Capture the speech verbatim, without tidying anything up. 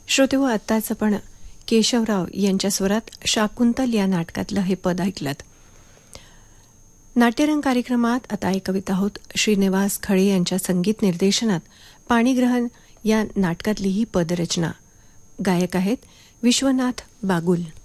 श्रोतेहो, आत्ताच आपण केशवराव यांच्या स्वरात शाकुंतल या नाटकातलं हे पद ऐकलं. नाट्यरंग कार्यक्रमात आता ऐकवित आहोत श्रीनिवास खळे यांच्या संगीत निर्देशनात पाणीग्रहण या नाटकातली ही पदरचना. गायक आहेत विश्वनाथ बागुल.